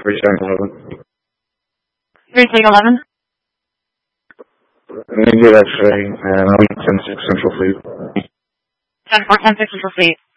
3711. 3811? Maybe that's a 10-6 Central Fleet. 10-4, 10-6 Central Fleet.